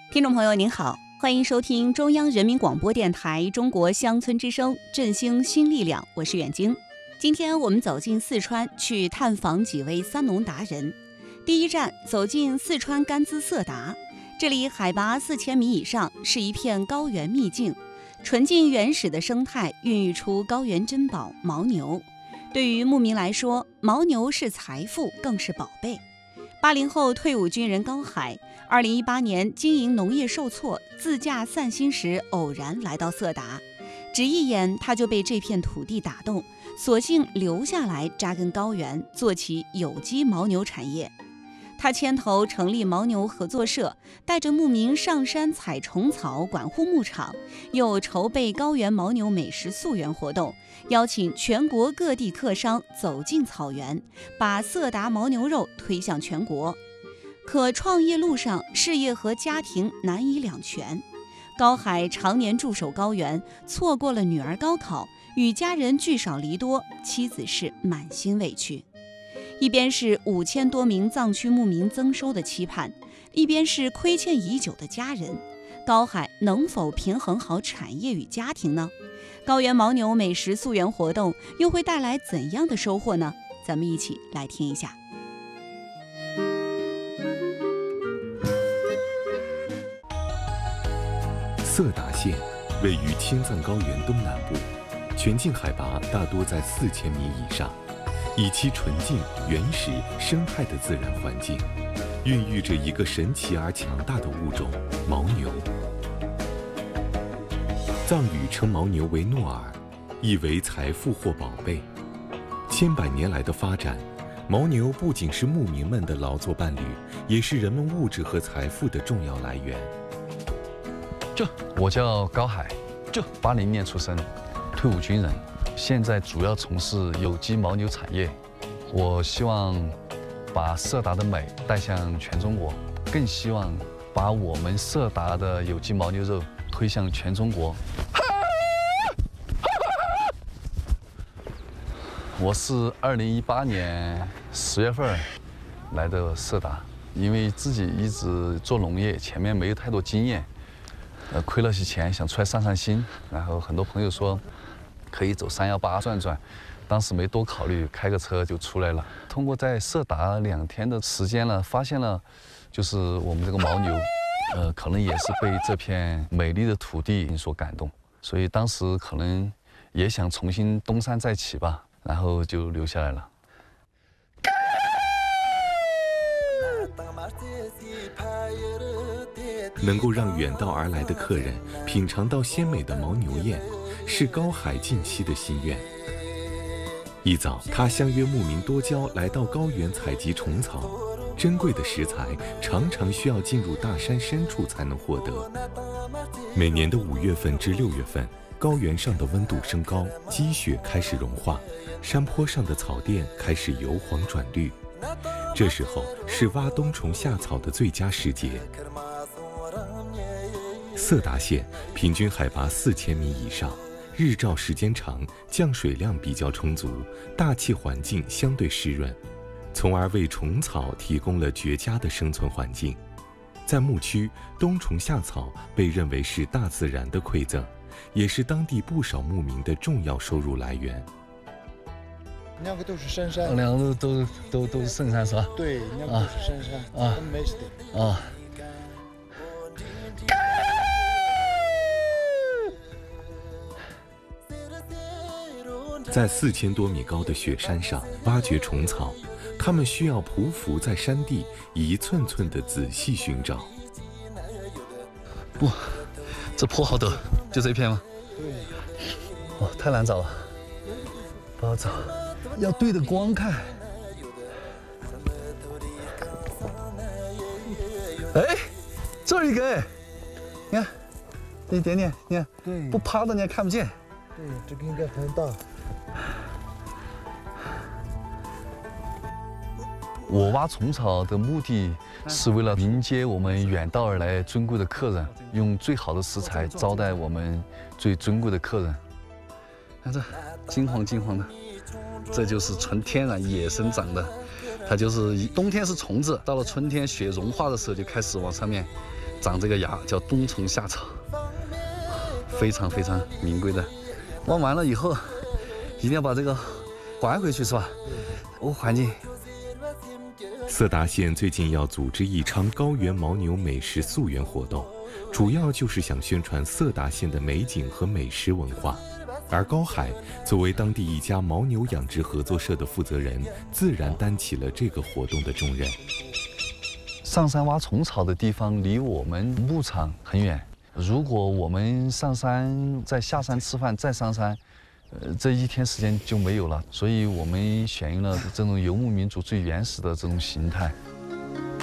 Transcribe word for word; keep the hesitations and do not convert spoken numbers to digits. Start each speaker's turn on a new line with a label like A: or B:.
A: 听众朋友您好，欢迎收听中央人民广播电台中国乡村之声振兴新力量，我是远晶。今天我们走进四川，去探访几位三农达人。第一站，走进四川甘孜色达，这里海拔四千米以上，是一片高原秘境，纯净原始的生态孕育出高原珍宝牦牛。对于牧民来说，牦牛是财富，更是宝贝。八零后退伍军人高海，二零一八年经营农业受挫，自驾散心时偶然来到色达，只一眼他就被这片土地打动，索性留下来扎根高原，做起有机牦牛产业。他牵头成立牦牛合作社，带着牧民上山采虫草，管护牧场，又筹备高原牦牛美食溯源活动，邀请全国各地客商走进草原，把色达牦牛肉推向全国。可创业路上，事业和家庭难以两全。高海常年驻守高原，错过了女儿高考，与家人聚少离多，妻子是满心委屈。一边是五千多名藏区牧民增收的期盼，一边是亏欠已久的家人。高海能否平衡好产业与家庭呢？高原牦牛美食溯源活动又会带来怎样的收获呢？咱们一起来听一下。
B: 色达县位于青藏高原东南部，全境海拔大多在四千米以上。以其纯净、原始、生态的自然环境，孕育着一个神奇而强大的物种——牦牛。藏语称牦牛为诺尔，意为财富或宝贝。千百年来的发展，牦牛不仅是牧民们的劳作伴侣，也是人们物质和财富的重要来源。
C: 这，我叫高海，这八零年出生，退伍军人。现在主要从事有机牦牛产业，我希望把色达的美带向全中国，更希望把我们色达的有机牦牛肉推向全中国。我是二零一八年十月份来的色达，因为自己一直做农业，前面没有太多经验，呃，亏了些钱，想出来散散心。然后很多朋友说，可以走三幺八转转，当时没多考虑，开个车就出来了。通过在色达两天的时间了，发现了，就是我们这个牦牛，呃，可能也是被这片美丽的土地所感动，所以当时可能也想重新东山再起吧，然后就留下来了。
B: 能够让远道而来的客人品尝到鲜美的牦牛宴，是高海近期的心愿。一早，他相约牧民多交来到高原采集虫草，珍贵的食材常常需要进入大山深处才能获得。每年的五月份至六月份，高原上的温度升高，积雪开始融化，山坡上的草甸开始由黄转绿。这时候是挖冬虫夏草的最佳时节。色达县平均海拔四千米以上，日照时间长，降水量比较充足，大气环境相对湿润，从而为虫草提供了绝佳的生存环境。在牧区，冬虫夏草被认为是大自然的馈赠，也是当地不少牧民的重要收入来源。
D: 两个都是深山，
C: 两个都都都是深山是吧？
D: 对，两个都是深山
C: 啊，
D: 很美的
C: 啊。
B: 在四千多米高的雪山上挖掘虫草，他们需要匍匐在山地，一寸寸地仔细寻找。
C: 哇，这坡好陡，就这一片吗？
D: 对。
C: 哇，太难找了，不好找，要对着光看。哎，这儿一根，你看，这一点点，你看，
D: 对，
C: 不趴的你还看不见。
D: 对，这个应该很大。
C: 我挖虫草的目的是为了迎接我们远道而来尊贵的客人，用最好的食材招待我们最尊贵的客人。看这金黄金黄的，这就是纯天然野生长的。它就是冬天是虫子，到了春天雪融化的时候就开始往上面长这个芽叫冬虫夏草，非常非常名贵的。挖完了以后，一定要把这个还回去，是吧？哦，环境。
B: 色达县最近要组织一场高原牦牛美食溯源活动，主要就是想宣传色达县的美景和美食文化。而高海作为当地一家牦牛养殖合作社的负责人，自然担起了这个活动的重任。
C: 上山挖虫草的地方离我们牧场很远，如果我们上山再下山吃饭再上山，呃，这一天时间就没有了。所以我们选用了这种游牧民族最原始的这种形态。